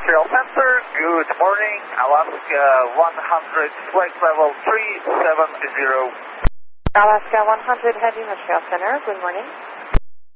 Material Center, good morning, Alaska 100, flight level 370. Alaska 100, Heavy Material Center, good morning.